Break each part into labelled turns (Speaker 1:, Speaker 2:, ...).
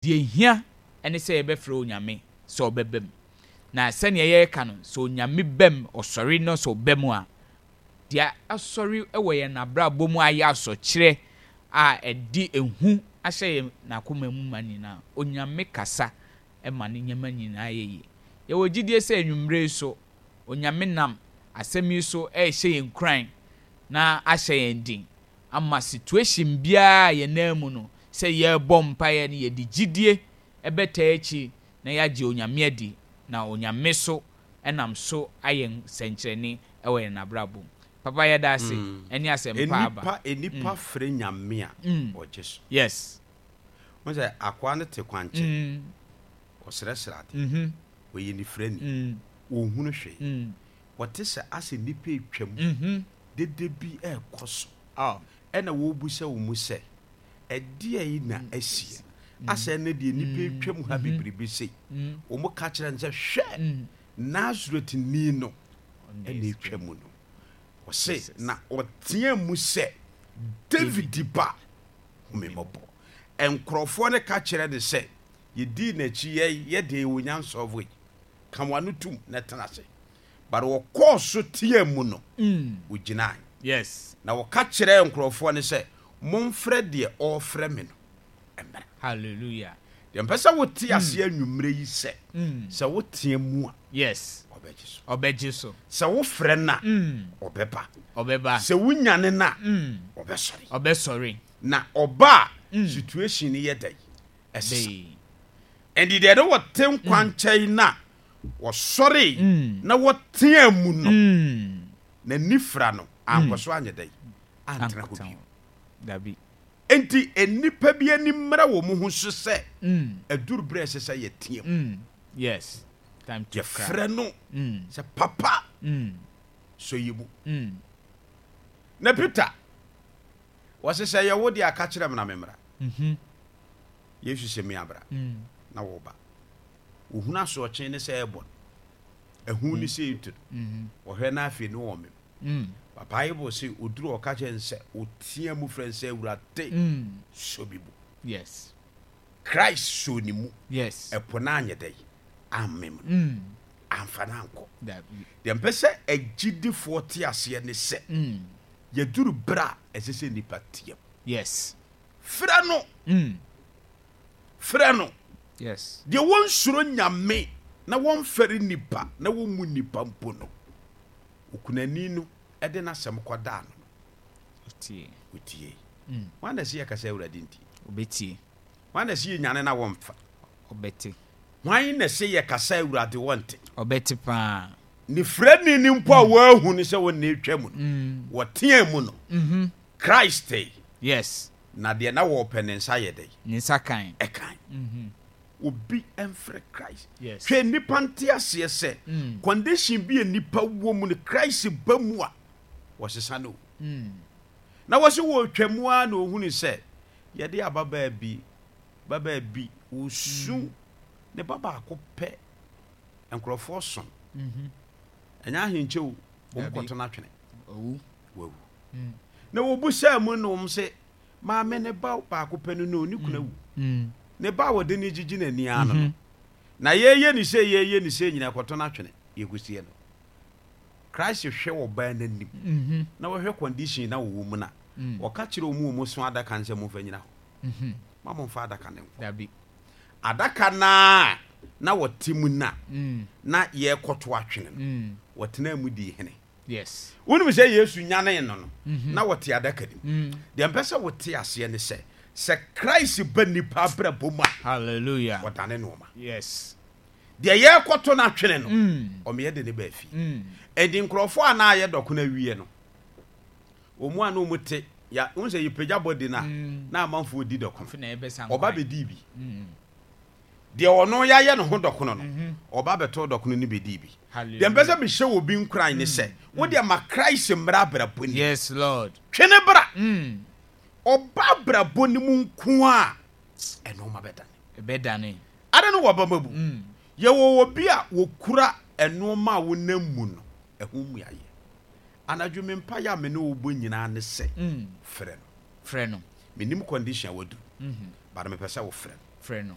Speaker 1: die hia ene se yebefre onyame so obebem na se ne ye ka no so onyame bem osori no so bem a dia asori ewo ye na bra bomu aye asokyere a edi ehu ahye na koma mu mani na onyame kasa ma ne nyama nyina ye ye wo gidie se anwumre so onyame nam asemi so hye yen kran na ahye yen din ama situation bia ye namu no se ye bompa ye ne ye di gidie ebeta echi na ya gi onyame adi na onyame so enam so ayen senkyereni ewe na brabo papa ya da se eni asempa aba
Speaker 2: enipa fre nyame a ojeso
Speaker 1: yes
Speaker 2: mo say akwa ne te kwanche osresrade we ni fre ni ohunu hwe wote se ase nipa etwam dede bi ekoso ena wo bu se wo mu se ede ayi na asie ase ne de nipa etwam ha bibribi se wo mu ka kire nse hwe Nazareth ni no ena etwam no wo se na otia mu se David ba humembo enkrofo ne ka kire de se yedi na chi ye de wonyanso of we kamwanu tum na tenase but wo koso tie mu no ugina
Speaker 1: yes
Speaker 2: na wo ka kire enkrofo ne se momfre de ofre me no emre
Speaker 1: hallelujah
Speaker 2: de mpesa wo tie ase anwumre yi se se wo tie mu a
Speaker 1: yes obejiso
Speaker 2: se wo frɛ na obeba se wo nyane na obesori na oba situation ye dai ese endi de wo tem kwanchai na wo sori na wo tie mu no na nifra no ankoso anye dai antra ko bi
Speaker 1: dabi
Speaker 2: enti enipa bi ani mra wo mu hu so se aduru bre se se ye tie
Speaker 1: yes time to
Speaker 2: cry frɛ no se papa so yibu na Peter wase se ye wo de aka kire m na memra Yesu se mi abra na wo ba ohuna so ochen ne se ebon ehu ni se yitu wo hwe na afi ni wo mem papa Bible say oduru oka chen se otia mu friend se urate so bibu
Speaker 1: yes
Speaker 2: Christ so ni mu
Speaker 1: yes
Speaker 2: epona anyedai amem amfana anko
Speaker 1: that
Speaker 2: de mpese agidi 40 ase ne se yeduru bra esese ni patie
Speaker 1: yes
Speaker 2: frɛ no
Speaker 1: yes
Speaker 2: de won suro nyame na won feri nipa na won mu nipa mpo no okunani no ede na sem koda no utie wana si yakasa urade nti
Speaker 1: obetie
Speaker 2: wana si nyane na won fa
Speaker 1: obeti
Speaker 2: wan na se yakasa urade wonte
Speaker 1: obeti pa
Speaker 2: ni frɛ ni mpo a wahu ni se won na etwa mu no wotea mu no Christ
Speaker 1: yes
Speaker 2: na de na wo penensa yedai
Speaker 1: nisa kan
Speaker 2: ekan obi emfre Christ
Speaker 1: yes
Speaker 2: hwe nipa nte ase se condition bi nipa wo mu ne Christ ba mu a wo sesa no na wo se wo twamu a na ohunu se ye de ababa bi osu ne baba akopɛ enkrofo son enya ahenche wo koto na twene owu na wo bu sha mu no se ma me ne ba akopɛ no ni kuna wu ne ba wo de ni gigi na ni ano na ye ni se nyina koto na twene ye kusie no Christ hwe wo ba na nim na wo hwe condition na wo mu na wo ka kire mu so adaka nse mu fa nyina ho ma mo fa adaka ne
Speaker 1: dabi
Speaker 2: adaka na wo timu na ye koto atwene wo tena mu di hene
Speaker 1: yes
Speaker 2: wonu se Yesu nyane no na wo te adaka dim de mpesa wo te ase ne se Christ ba nipa bra boma
Speaker 1: hallelujah
Speaker 2: wadane no ma
Speaker 1: yes
Speaker 2: de ye koto na twene no o me ye de ne ba fi edi nkrofo ana ye doko na wiye no omu ana omute ya unse yipeja body na amanfo di doko oba be di bi de ono ya ye no ho doko no oba beto doko no ni be di bi de mpesa be hye obi nkran ne se wo de ma Christ mra bra boni
Speaker 1: yes lord
Speaker 2: twene bra oba bra boni mu nko a eno ma bedane ade no woba mabu ye wo obi a wokura eno ma wo namu no ehu mu yaye anadwo mempa ya me ne obo nyina ne se frɛ no
Speaker 1: frɛ no
Speaker 2: menim condition wadu ba me pese wo frɛ
Speaker 1: no
Speaker 2: ye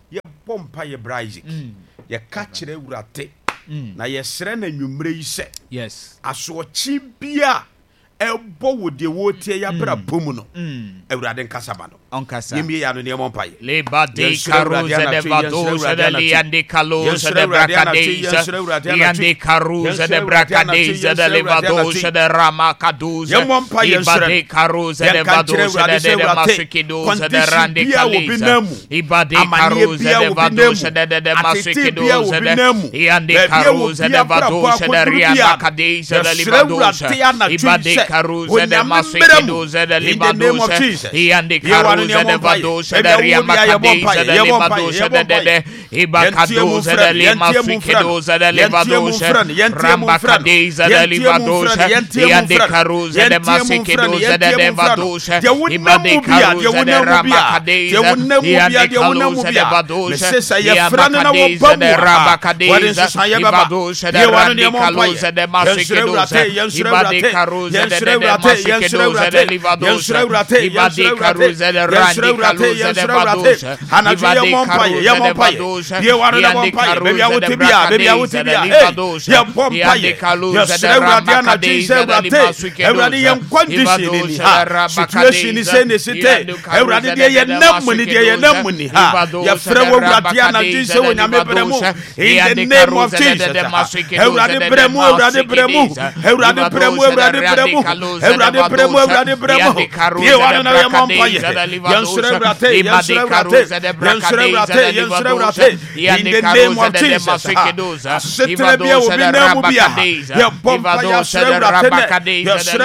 Speaker 2: pompa ye bra Isaac ye ka kire Awurade na ye sere na nwumre yi se
Speaker 1: yes
Speaker 2: asochi bia ebo wo de wo tie ya bra bomu no Awurade nkasaba no
Speaker 1: onkasa
Speaker 2: yemi ya no ne mompa ye
Speaker 1: leba de karuze de vadoze de liande kaluze de brakadeza liande karuze de brakadeza de levadoze de ramakaduze iba de karuze de vadoze de masikiduze de rande kaliza iba de karuze de vadoze de masikiduze de liande karuze de vadoze de riamakadeza de levadoze iba de karuze de masikiduze de levadoze liande karuze de vadosha de riamakadeza de levadosa de ibakadosa de limasikidosa de levadosa rambakadeza de levadosa yande karuza de masikidosa de levadosa ibade karuza de ramakadeza yande kaluza de vadosa yamakadeza de rabakadeza ivadosa de randikaluza de masikidosa ibade karuza de masikidosa de levadosa ibade karuza de randikaluza de vadosa ibade karuza de vadosa yande karuza de brakadeza de levadosa yande kaluza de ramakadeza de limasikidosa ivadosa de rabakadeza
Speaker 2: Awurade de ye namuni de ye namuni ha ya frewo Awurade anadise wonyame bremu in the name of Jesus Awurade bremu Awurade bremu Awurade bremu Awurade bremu Awurade bremu Awurade bremu ye wana na ye mompa ye yansure Awurade yansure Awurade yansure Awurade in the name of Jesus setre bia obi namu bia ya pompa yansure Awurade yansure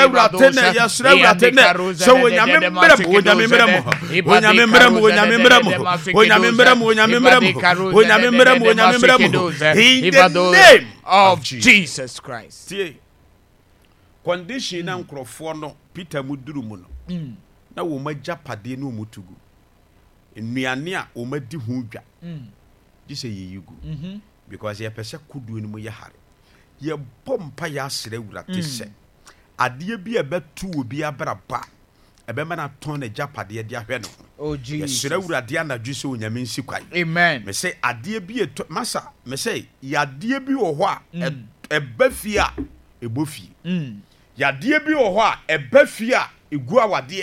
Speaker 2: Awurade so wonyame bremu wonyame bremu wonyame bremu wonyame bremu wonyame bremu wonyame bremu wonyame bremu wonyame bremu in the name
Speaker 1: of Jesus Christ.
Speaker 2: Condition na nkrofo no Peter muduru mu no na wo magapade no mutugu nnuane a wo madi hu dwa gise yeyigu because ye pese kudu ni mu ye hare ye bompa ya sere Awurade se ade bi ebetu obi abraba ebe mana ton na japade de ahwe no
Speaker 1: oh Jesus
Speaker 2: ye sere Awurade anadwu se onyame nsi kwai
Speaker 1: amen
Speaker 2: me say ade bi masa me say ya ade bi wo ho a eba fi a ebofi ya ade bi wo ho a eba fi a egu awade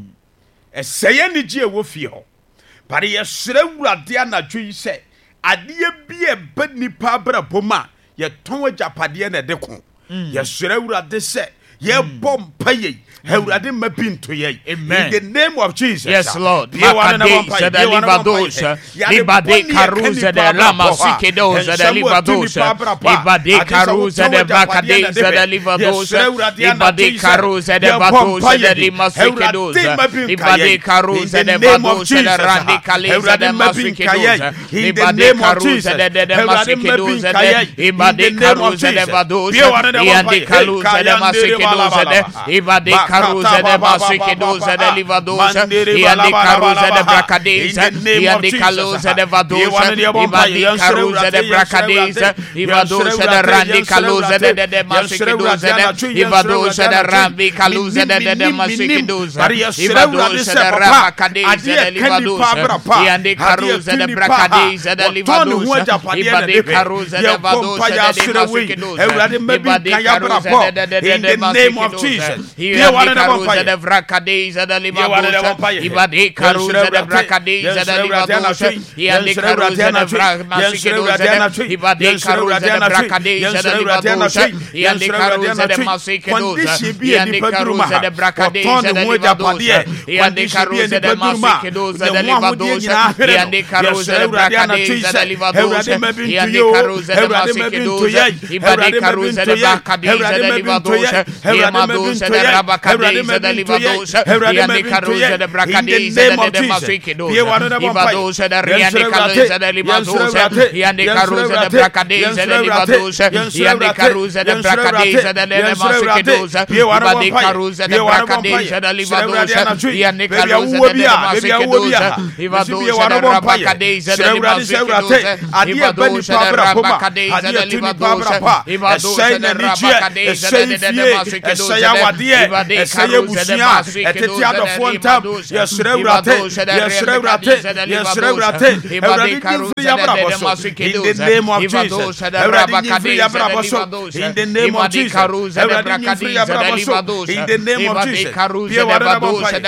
Speaker 2: eseye ni ji ewo fi ho pare ye sere Awurade anadwu yi se ade bi eba nipa braboma ye ton japade na de ko ye sere Awurade se ye bompa ye Awurade mapinto ye in the name of Jesus.
Speaker 1: Yes Lord. Makadeza de livadosa libade karuza de ramasikidosa de livadosa ibade karuza de makadeza de livadosa ibade karuza de vadosa de limasikidosa ibade karuza de vadosa de randikaliza de masikidosa ibade karuza de masikidosa de ibade karuza de vadosa ibade karuza de masikidosa de ibade karuza de masikidosa de livadosa yande karuza de brakadeza yande kaluza de vadosa ibade karuza de brakadeza ivadosa de randi kaluza de masikidosa de ivadosa de rambi kaluza de masikidosa ivadosa de rabakadeza de livadosa yande karuza de brakadeza de livadosa ibade karuza de vadosa de masikidosa ibade karuza de masikidosa yande karuza de brakadeza de livadosa ibade karuza de brakadeza de livadosa yande karuza de masikidosa ibade karuza de brakadeza de livadosa yande karuza de masikidosa yande karuza de brakadeza de livadosa yande karuza de masikidosa de livadosa yande karuza de brakadeza de livadosa yande karuza de masikidosa ibade karuza de brakadeza de livadosa yamadosa de rabakadeza de livadosa yande karuza de brakadeza de masikidosa ivadosa de riande kaluza de livadosa yande karuza de brakadeza de livadosa yande karuza de brakadeza de masikidosa ibade karuza de brakadeza de livadosa yande karuza de masikidosa ivadosa de rabakadeza de masikidosa ivadosa de rabakadeza de livadosa ivadosa de rabakadeza de
Speaker 2: ɛsɛyɛ awadeɛ ɛsɛyɛ abusua ɛtete adɔfoɔ ntam yɛsrɛ awurade yɛsrɛ awurade yɛsrɛ awurade awurade nyimfiri yɛabrabɔ so in the name of Jesus awurade nyimfiri yɛabrabɔ so in the name of Jesus awurade nyimfiri yɛabrabɔ so in the name of Jesus pie wade na bɔ mpaeɛ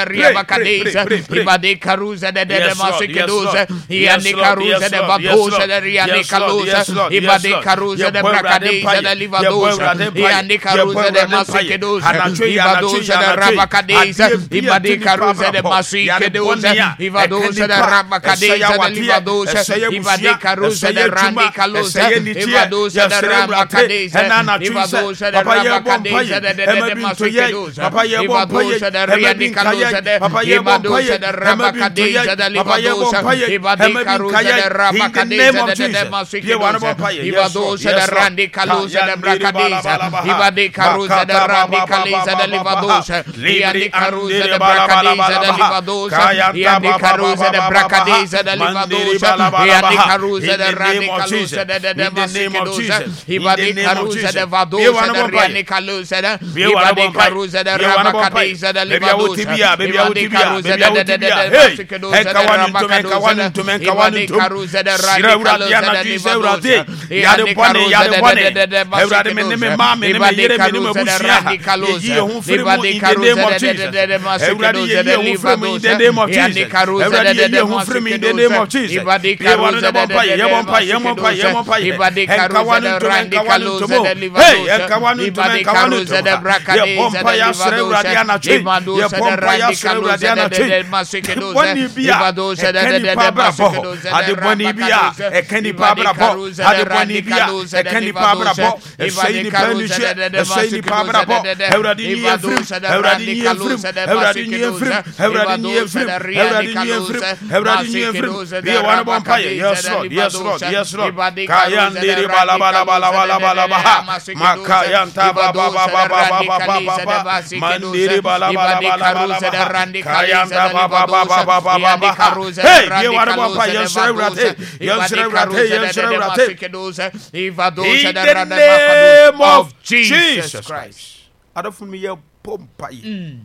Speaker 1: ibade karuza de
Speaker 2: Yes, Lord.
Speaker 1: masikedoza
Speaker 2: Yes,
Speaker 1: yandi
Speaker 2: Lord.
Speaker 1: karuza
Speaker 2: Yes,
Speaker 1: de
Speaker 2: Lord.
Speaker 1: badoza de
Speaker 2: Yes,
Speaker 1: riani
Speaker 2: Lord.
Speaker 1: kaluza
Speaker 2: Yes, Lord. Yes,
Speaker 1: ibade
Speaker 2: Lord.
Speaker 1: karuza de
Speaker 2: Yɛbɔ Awurade
Speaker 1: brakadeza
Speaker 2: mpaeɛ.
Speaker 1: de
Speaker 2: Yɛbɔ
Speaker 1: livadoza
Speaker 2: Awurade mpaeɛ.
Speaker 1: yandi karuza
Speaker 2: Yɛbɔ
Speaker 1: de
Speaker 2: Awurade mpaeɛ.
Speaker 1: masikedoza
Speaker 2: Anatwe,
Speaker 1: ivadoza de
Speaker 2: anatwe,
Speaker 1: rabakadeza
Speaker 2: adeɛ bi a
Speaker 1: ibade
Speaker 2: ɛdi nipa
Speaker 1: karuza de
Speaker 2: abrabɔ.
Speaker 1: masikedoza
Speaker 2: Yɛde bɔne a
Speaker 1: ivadoza de
Speaker 2: ɛka nipa.
Speaker 1: rabakadeza
Speaker 2: Ɛsɛyɛ
Speaker 1: de
Speaker 2: awadeɛ.
Speaker 1: livadoza
Speaker 2: Ɛsɛyɛ
Speaker 1: ibade
Speaker 2: abusua.
Speaker 1: karuza de
Speaker 2: Ɛsɛyɛ
Speaker 1: randi
Speaker 2: adwuma.
Speaker 1: kaluza
Speaker 2: Ɛsɛyɛ niteɛ.
Speaker 1: ivadoza de
Speaker 2: Yɛsrɛ Awurade.
Speaker 1: rabakadeza
Speaker 2: Ɛna anatwe sɛ,
Speaker 1: ivadoza de
Speaker 2: Papa, yɛbɔ
Speaker 1: rabakadeza
Speaker 2: mpaeɛ.
Speaker 1: de
Speaker 2: Ɛma bi nto yɛn.
Speaker 1: masikedoza
Speaker 2: Papa, yɛbɔ mpaeɛ.
Speaker 1: ivadoza de
Speaker 2: Ɛma bi
Speaker 1: riani
Speaker 2: nka
Speaker 1: kaluza
Speaker 2: yɛn.
Speaker 1: de
Speaker 2: Papa, yɛbɔ
Speaker 1: ivadoza
Speaker 2: mpaeɛ.
Speaker 1: de
Speaker 2: Ɛma bi nto
Speaker 1: rabakadeza
Speaker 2: yɛn.
Speaker 1: de
Speaker 2: Papa, yɛbɔ
Speaker 1: livadoza
Speaker 2: mpaeɛ.
Speaker 1: ibade
Speaker 2: Ɛma bi nka
Speaker 1: karuza de
Speaker 2: yɛn. In the name
Speaker 1: rabakadeza
Speaker 2: of
Speaker 1: de
Speaker 2: Jesus.
Speaker 1: masikedoza
Speaker 2: Pie wade bɔ mpaeɛ. Yes,
Speaker 1: ivadoza
Speaker 2: Lord.
Speaker 1: de
Speaker 2: Yes, Lord.
Speaker 1: randi kaluza de
Speaker 2: Kayandiri
Speaker 1: brakadeza
Speaker 2: balabalaba.
Speaker 1: ibade karuza de
Speaker 2: Makata
Speaker 1: randi
Speaker 2: baba
Speaker 1: kaluza de
Speaker 2: baba
Speaker 1: livadoza
Speaker 2: Libri
Speaker 1: yandi karuza
Speaker 2: andiri
Speaker 1: de brakadeza de
Speaker 2: balabalaba.
Speaker 1: livadoza
Speaker 2: Kayanta
Speaker 1: yandi
Speaker 2: baba
Speaker 1: karuza de
Speaker 2: baba
Speaker 1: brakadeza de
Speaker 2: Mandiri
Speaker 1: livadoza
Speaker 2: balabalaba.
Speaker 1: yandi karuza
Speaker 2: In
Speaker 1: de
Speaker 2: the
Speaker 1: randi
Speaker 2: name of
Speaker 1: kaluza
Speaker 2: Jesus.
Speaker 1: de
Speaker 2: In the name of
Speaker 1: masikedoza
Speaker 2: Jesus. In
Speaker 1: ibade
Speaker 2: the name of
Speaker 1: karuza
Speaker 2: Jesus.
Speaker 1: de
Speaker 2: Pie
Speaker 1: vadoza
Speaker 2: wade
Speaker 1: de
Speaker 2: bɔ mpaeɛ.
Speaker 1: riani kaluza de
Speaker 2: Pie wade
Speaker 1: ibade
Speaker 2: bɔ mpaeɛ.
Speaker 1: karuza de
Speaker 2: Pie wade bɔ mpaeɛ.
Speaker 1: rabakadeza de
Speaker 2: Baby, I will
Speaker 1: livadoza
Speaker 2: tibia. Baby, I will
Speaker 1: ibade
Speaker 2: tibia.
Speaker 1: karuza
Speaker 2: Baby, I will
Speaker 1: de
Speaker 2: tibia. Hey,
Speaker 1: masikedoza de
Speaker 2: Ekawani ntume, ekawani
Speaker 1: rabakadoza
Speaker 2: ntume, ekawani
Speaker 1: ibade
Speaker 2: ntume.
Speaker 1: karuza de
Speaker 2: Shira
Speaker 1: randi
Speaker 2: Awurade
Speaker 1: kaluza de
Speaker 2: anadwo yi sɛ Awurade,
Speaker 1: livadoza
Speaker 2: yɛade
Speaker 1: yandi
Speaker 2: bɔne, yɛade
Speaker 1: karuza
Speaker 2: bɔne.
Speaker 1: de
Speaker 2: Awurade, me ne me mma, me ne me yere, me ne me abusua. Yɛyi yɛn ho firi mu in the name of Jesus. Awurade, yɛyi yɛn ho firi mu in the name of Jesus. Awurade, yɛyi yɛn ho firi mu in the name of Jesus. Pie wano ne bɔ mpaeɛ, yɛbɔ mpaeɛ, yɛbɔ mpaeɛ, yɛbɔ mpaeɛ. Ɛnkawa no ntom, ɛnkawa no ntom o. Hey, ɛnkawa no ntom, ɛnkawa no ntom. Yɛbɔ mpaeɛ asrɛ Awurade anadwo yi. Yɛbɔ mpaeɛ asrɛ Awurade anadwo yi. Bɔne bi a ɛka nipa abrabɔ, ade bɔne bi a ɛka nipa abrabɔ, ade bɔne bi a ɛka nipa abrabɔ, ɛsɛe nipa anihwɛ, ɛsɛe nipa abrabɔ. Awurade nyi yɛn firim, Awurade nyi yɛn firim, Awurade nyi yɛn firim, Awurade nyi yɛn firim, Awurade nyi yɛn firim, Awurade nyi yɛn firim. Bi wɔn bɔ mpaeɛ. Yes Lord, yes Lord, yes Lord. Kayandiri balabalabalabalaba. Makayanta baba baba baba baba. Mandiri balabalabalabalaba. Kayanta baba baba baba baba. Hey, bi wɔn bɔ mpaeɛ. Yes Awurade, yes Awurade, yes Awurade. In the name of Jesus Christ. Adolfo mi yɛ bɔ mpaeɛ.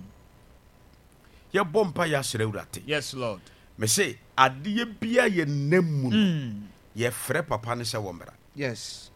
Speaker 2: Yɛ bɔ mpaeɛ asrɛ Awurade.
Speaker 1: Yes, Lord.
Speaker 2: Me say adeɛ bia yɛ nam mu no yɛfrɛ papa ne sɛ wɔ mmara.
Speaker 1: Yes.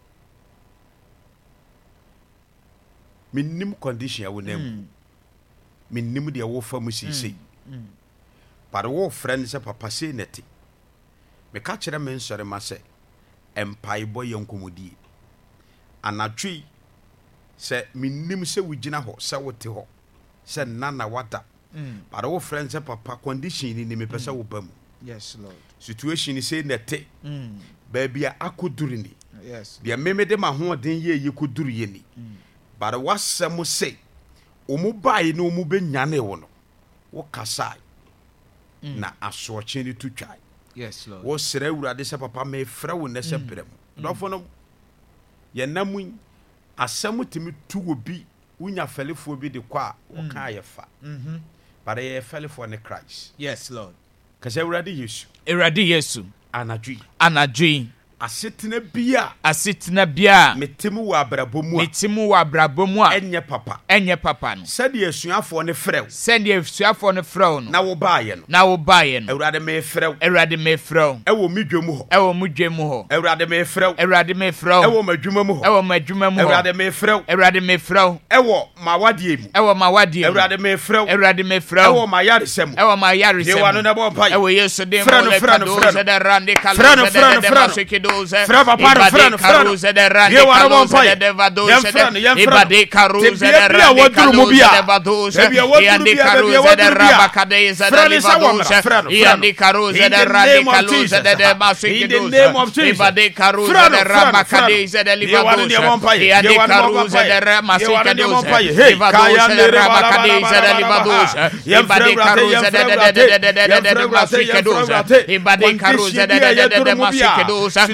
Speaker 2: Menim condition a wo nam mu. Menim deɛ wofa mu seesei. But wofrɛ ne sɛ papa sei na te. Meka kyerɛ me nsɔre ma sɛ mpaebɔ yɛ nkɔmmɔdie. Anadwo yi sɛ menim sɛ wogyina hɔ sɛ wote hɔ sɛ nana wada. But wofrɛ ne sɛ papa condition ni mepɛ sɛ woba mu.
Speaker 1: Yes, Lord.
Speaker 2: Situation say na te. Baby a akoduru ni.
Speaker 1: Yes.
Speaker 2: Bia meme de ma hoɔden ye koduru ye ni. But wasɛm say omu bae no omu benyane wo no. Wo kasai. Na asoɔkye ni tu twai.
Speaker 1: Yes, Lord.
Speaker 2: Wo srɛ Awurade sɛ papa me frɛ wo ne sɛ brɛ mu. Dɔfo no ye namu asɛm timi tu obi unya fɛlefoɔ bi de kɔ a wo ka yɛ fa. But ye fɛlefoɔ ne Christ.
Speaker 1: Yes, Lord.
Speaker 2: Kase Awurade Yesu.
Speaker 1: Awurade Yesu.
Speaker 2: Anadwi.
Speaker 1: Anadwi.
Speaker 2: Asetena bia.
Speaker 1: Asetena bia.
Speaker 2: Metemu wɔ abrabɔ mu a.
Speaker 1: Metemu wɔ abrabɔ mu a.
Speaker 2: Ɛnyɛ papa.
Speaker 1: Ɛnyɛ papa no.
Speaker 2: Sɛdeɛ asuafoɔ ne frɛ wo.
Speaker 1: Sɛdeɛ asuafoɔ no frɛ wo no.
Speaker 2: Na wo baayɛ no.
Speaker 1: Na wo baayɛ no.
Speaker 2: Awurade me frɛ wo.
Speaker 1: Awurade me frɛ wo.
Speaker 2: Ɛwɔ mi dwa mu hɔ.
Speaker 1: Ɛwɔ mu dwa mu hɔ.
Speaker 2: Awurade me frɛ wo.
Speaker 1: Awurade me frɛ wo.
Speaker 2: Ɛwɔ m'adwuma mu hɔ.
Speaker 1: Ɛwɔ m'adwuma mu hɔ.
Speaker 2: Awurade me frɛ wo.
Speaker 1: Awurade me frɛ wo.
Speaker 2: Ɛwɔ m'awadeɛ mu.
Speaker 1: Ɛwɔ m'awadeɛ mu.
Speaker 2: Awurade me frɛ wo.
Speaker 1: Awurade me frɛ wo.
Speaker 2: Ɛwɔ m'ayaresɛ mu.
Speaker 1: Ɛwɔ m'ayaresɛ mu.
Speaker 2: Yewa no na bɔ mpaeɛ.
Speaker 1: Ɛwɔ Yesu din mu
Speaker 2: Frɛ no,
Speaker 1: le
Speaker 2: frɛ no,
Speaker 1: kadoze
Speaker 2: frɛ no.
Speaker 1: de rande
Speaker 2: Frɛ no,
Speaker 1: kaluze
Speaker 2: frɛ no,
Speaker 1: de
Speaker 2: frɛ no.
Speaker 1: masikedoze.
Speaker 2: Frɛ papa no,
Speaker 1: Ibade
Speaker 2: frɛ no, frɛ no.
Speaker 1: karuze de rande
Speaker 2: Yewa no bɔ
Speaker 1: kaluze
Speaker 2: mpaeɛ.
Speaker 1: de vadoze
Speaker 2: Yɛmfrɛ no,
Speaker 1: de.
Speaker 2: yɛmfrɛ no.
Speaker 1: Ibade karuze de
Speaker 2: Tebea bi a
Speaker 1: rande
Speaker 2: waduru mu
Speaker 1: kaluze
Speaker 2: bi a.
Speaker 1: de vadoze.
Speaker 2: Tebea waduru
Speaker 1: Yandi
Speaker 2: bi a,
Speaker 1: karuze
Speaker 2: tebea
Speaker 1: de
Speaker 2: waduru bi a.
Speaker 1: rabakadeze de
Speaker 2: Frɛ no sɛ wɔ mmara, frɛ
Speaker 1: livadoze.
Speaker 2: no, frɛ no.
Speaker 1: Yandi karuze
Speaker 2: In
Speaker 1: de
Speaker 2: the
Speaker 1: rande
Speaker 2: name of
Speaker 1: kaluze
Speaker 2: Jesus.
Speaker 1: de
Speaker 2: In the
Speaker 1: masikedoze.
Speaker 2: name of Jesus.
Speaker 1: Ibade karuze
Speaker 2: Frɛ no,
Speaker 1: de
Speaker 2: frɛ no, frɛ no.
Speaker 1: rabakadeze de
Speaker 2: Yewa no deɛ bɔ mpaeɛ.
Speaker 1: livadoze. Yandi
Speaker 2: Yewa no bɔ
Speaker 1: karuze
Speaker 2: mpaeɛ.
Speaker 1: de
Speaker 2: Yewa no deɛ bɔ
Speaker 1: masikedoze.
Speaker 2: mpaeɛ. Hey,
Speaker 1: Livadoze
Speaker 2: kaya
Speaker 1: de
Speaker 2: ndere
Speaker 1: rabakadeze de livadoze.
Speaker 2: Yɛmfrɛ
Speaker 1: Ibade
Speaker 2: Awurade,
Speaker 1: karuze
Speaker 2: yɛmfrɛ
Speaker 1: de
Speaker 2: Awurade.
Speaker 1: masikedoze. Ibade karuze de masikedoze.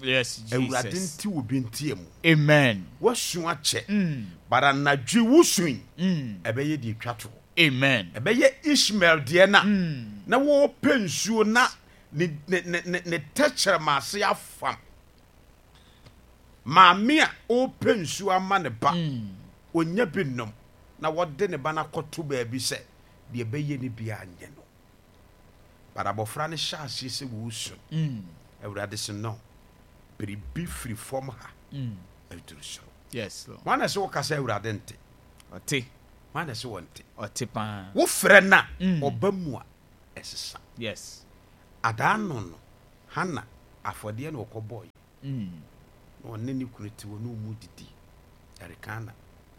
Speaker 1: Yes,
Speaker 2: Awurade
Speaker 1: Jesus.
Speaker 2: nti wo bi ntie mu.
Speaker 1: Amen.
Speaker 2: Wasu akyɛ. Bara nadwi wusun. Ɛbɛyɛ di twa to.
Speaker 1: Amen.
Speaker 2: Ɛbɛyɛ Ishmael deɛ na wo pensuo na ne tɛkyerɛ maase afam. Maame a o pensuo ama ne ba. Onya bi nom na wɔde ne ba na kɔto baabi sɛ deɛ ɛbɛyɛ ne bia anyɛ no. Bara bɔfra ne hyɛ aseɛ sɛ wusu. Awurade se no. Biribi firi fam ha. Ɛduru so.
Speaker 1: Yes, Lord.
Speaker 2: Wana se wo kasa Awurade nte.
Speaker 1: Ɔte.
Speaker 2: Wana se wo nte.
Speaker 1: Ɔte pa.
Speaker 2: Wo frɛ na ɔba mu a ɛsesa.
Speaker 1: Yes.
Speaker 2: Adano no Hana afɔdeɛ na ɔkɔbɔɔ. Na ɔne ne kunu te wɔ no mu didi. Ɛrekana.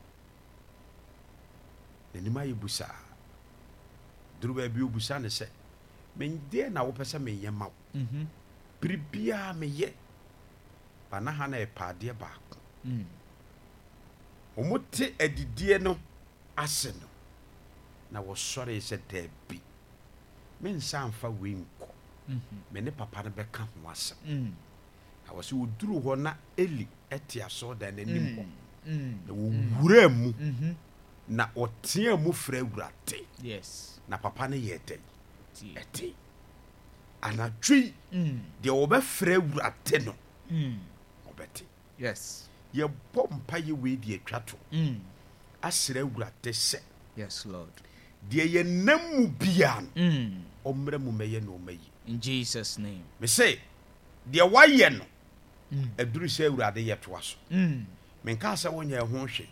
Speaker 2: N'anim ayɛ busa. Duru baabi obusa ne sɛ, "Mendeɛ na wopɛ sɛ meyɛ ma wo?" Biribiara meyɛ. Bana Hana ɛpaadeɛ baako. Omote adidie no ase no. Na wɔsɔre sɛ daabi. Mensa amfa wei nkɔ. Me ne papa no bɛka ho asɛm. Na wɔsɛ woduru hɔ na Eli ɛte asɔɔdan n'anim hɔ. Na wɔwura mu. Na ɔteɛ mu frɛ Awurade.
Speaker 1: Yes.
Speaker 2: Na papa no yɛ dɛn. Ɛte. Anadwo deɛ wɔbɛfrɛ Awurade no. Ɔbɛte.
Speaker 1: Yes.
Speaker 2: Yɛbɔ mpaeɛ wei deɛ atwa to. Asrɛ Awurade sɛ.
Speaker 1: Yes, Lord.
Speaker 2: Deɛ yɛnam mu bia no. Ɔmmrɛ mu mɛyɛ na ɔmayi.
Speaker 1: In Jesus' name.
Speaker 2: Me say, deɛ wayɛ no. Aduru sɛ Awurade yɛ toa so. Menka sɛ wonyɛ ho hwɛ.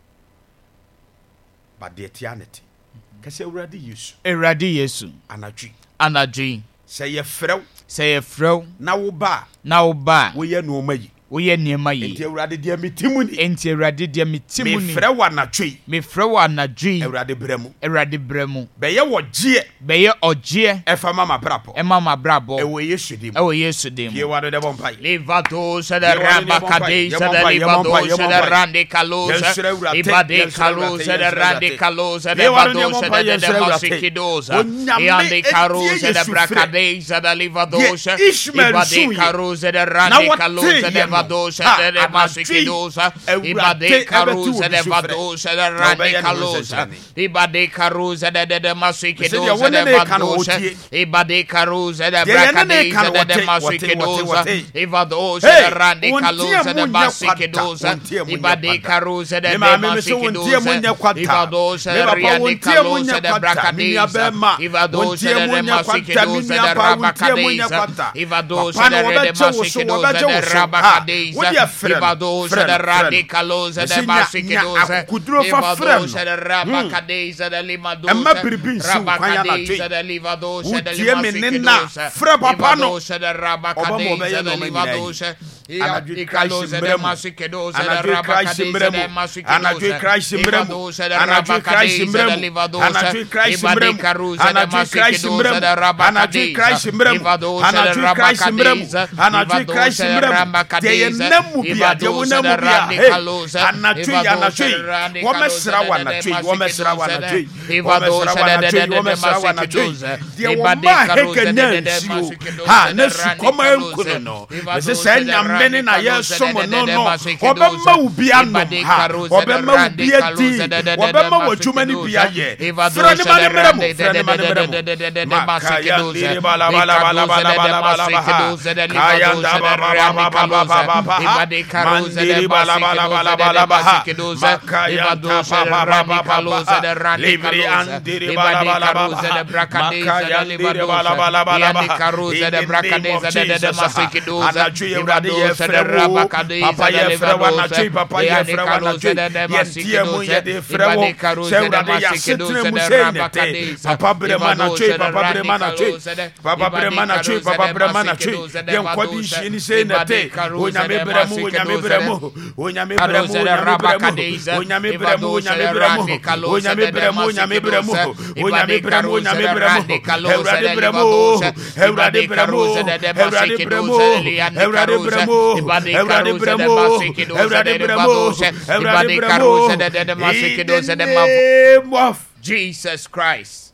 Speaker 2: Ba deɛ tia ne te. Kɛsɛ Awurade Yesu.
Speaker 1: Awurade Yesu.
Speaker 2: Anadwi. Sɛ yɛfrɛ wo. Na wo ba. Woyɛ na ɔmayi.
Speaker 1: Woyɛ nneɛma yi.
Speaker 2: Enti Awurade deɛ metimu ni. Mefrɛ wo anadwo yi. Awurade brɛ mu. Bɛyɛ ɔgyeɛ. Ɛfa mama brabɔ. Ɛwɔ Yesu dim. Pie wado de bompai.
Speaker 1: Livado se de ramba kadei se de livado se de rande kalosa. Ibade kalosa de rande kalosa de vado se de masikidosa. Iande karosa de brakadei se de livadosa. Ibade karosa de rande kalosa de vadosa de masikidosa. Ibade karosa de vadosa de rande kalosa. Ibade karosa de masikidosa de vadosa. Ibade karosa de brakadei se de masikidosa. Ivadosa de radicalusa de basikidosa. Ibade carusa de masikidosa. Ivadosa de radicalusa de bracadisa. Ivadosa de masikidosa de rabacadisa. Ivadosa de masikidosa de rabacadisa. Ivadosa de radicalusa de masikidosa. Ivadosa de rabacadisa de limadosa. Rabacadisa de livadosa de masikidosa. Ivadosa de rabacadisa. De livadosha, Icalosa de Masicadosa, de Rabacadisa de Masicadosa, Ivadosa de Rabacadisa de Livadosha, Ibadicarusa de Masicadosa de Rabacadisa, Ivadosa de Rabacadisa, Ivadosa de Rabacadisa, Ivadosa de Radicalosa, Ivadosa de Radicalosa de Masicadosa, Ibadicarusa de Masicadosa,
Speaker 2: no. This is a many na yes someone no. Obama will be a no. Obama will be a D. Obama will too many be a ye. Friend
Speaker 1: Jesus Christ.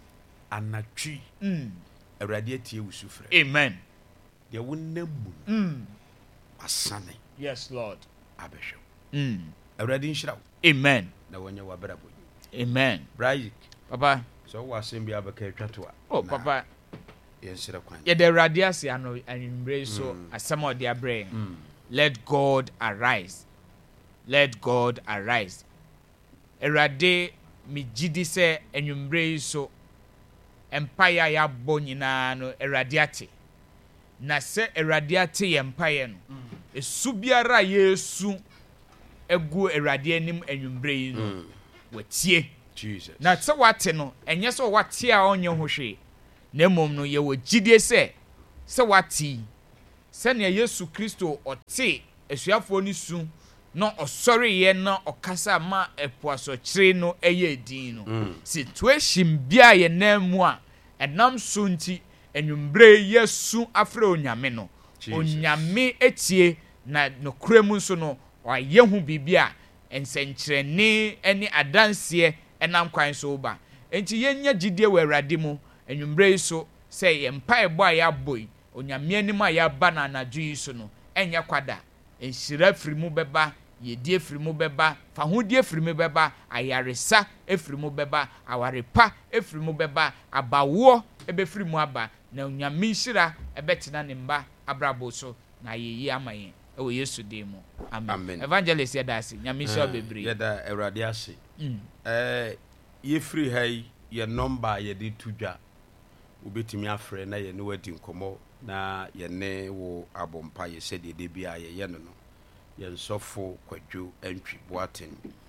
Speaker 2: Amen.
Speaker 1: Amen.
Speaker 2: asane.
Speaker 1: Yes, Lord.
Speaker 2: Abesho. Awurade nhyira wo.
Speaker 1: Amen.
Speaker 2: Na wonya wabrabo.
Speaker 1: Amen.
Speaker 2: Brian.
Speaker 1: Papa.
Speaker 2: So wasem bia beka twato a.
Speaker 1: Oh, Papa.
Speaker 2: Yenhyira kwan.
Speaker 1: Ye the radiasi ano anwumbre so asem odi abre. Let God arise. Let God arise. Erade mi gidi se anwumbre so empire ya bɔ nyinaa no Erade ate. Na se Erade ate ye empire no. Esu biara Yesu egu Erade anim anwumbre yi no. Watie.
Speaker 2: Jesus.
Speaker 1: Na se wate no enye se wate a onye ho hwe. Na mom no ye wo gidie se wate. Se ne Yesu Kristo ote esuafo ni su no osori ye na okasa ma epoaso kire no eye din no. Situation bia ye na mu a enam so nti enwumbre Yesu afre onyame no. Onyame etie na no kuremu so no waye hu bibia ensenkyerene eni adanse enam kwan so ba. Enti yenya gidie we Awurade mu enwumbre so se ye mpa ebo ya boy onyame anim a ya ba na anadwo yi so no enya kwada enhyira firimu beba yedie firimu beba fahodie firimu beba ayaresa efirimu beba awarepa efirimu beba abawo ebefirimu aba na onyame nhyira ebetena ne mba abrabo so na yeyi amaye ewo Yesu dem mu amen. Evangelist yedasi nyame nhyira bebre
Speaker 2: yeda Awurade ase ye free hay ye number ye di tudwa ubetimi afre na ye ne wadi nkomo na ye ne wo abompa ye sede de bia ye no ye nsofo kwadwo antwi boaten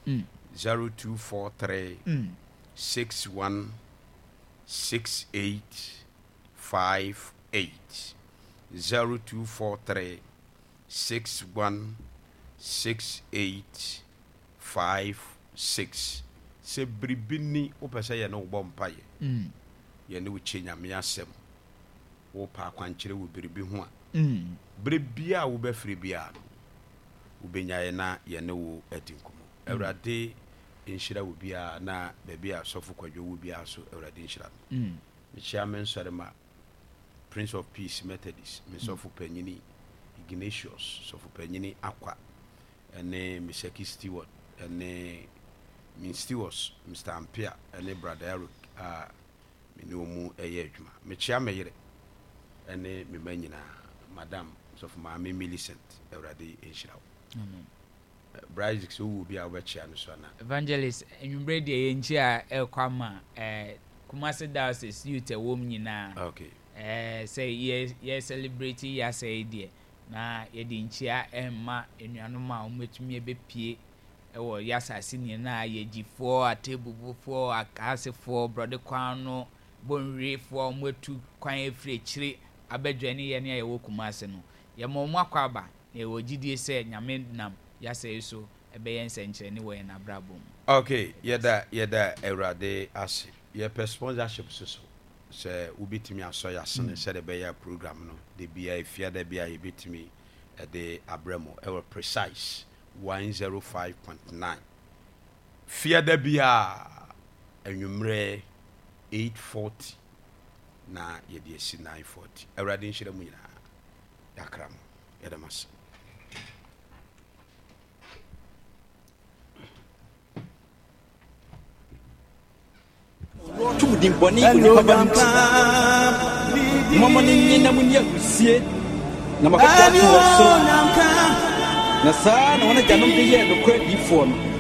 Speaker 2: 0243 61 68 58 0243 61 68 56 se bribini opese ye no bompa ye ye ne wo nyame asem wo pa kwankyere wo bribi ho a bribia wo befri bia wo benyaye na ye ne wo adinkomo Awurade nhyira wo bia na bebia sofo kwadwo wo bia so Awurade nhyira me chairman sorema Prince of Peace Methodist me sofo panyini Ignatius sofo panyini akwa ene Meshaki Stewart ene min Stewards Mr. Ampia ene brother Eric mini omu eye adwuma me chia me yire ene me manyina madam sofo ma me Millicent Awurade enhyira wo Bryce so will be our chia no so na
Speaker 1: Evangelist enwumbre de ye nchi a ekwama Kumasi Diocese youth wom nyina
Speaker 2: okay
Speaker 1: say ye celebrate ya say die na ye de nchi a emma enuanom a ometumi ebepie ewo yasase ni na ye gifo atebubufo akasefo brode kwano bonrefo mwetu kwan efre chire abadwane ye ne ye wo Kumasi no ye momo akwaba ye wo gidie se nyame nam yasase so ebe ye nsenkyere ni wo ye na brabom
Speaker 2: okay yeda Awurade ase ye sponsorship so se ubitimi aso ya sene se de be ya program no de bia efia de bia ye bitimi de abramo ever precise 105.9 fia de bia enwumre 840 na ye de si 940 Awurade nhyira mu nyina yakram yedamas
Speaker 3: tu di boni ko ni papa mama ni na munya usie na makata tu so na sa na wana janom de ye no kwa di fo no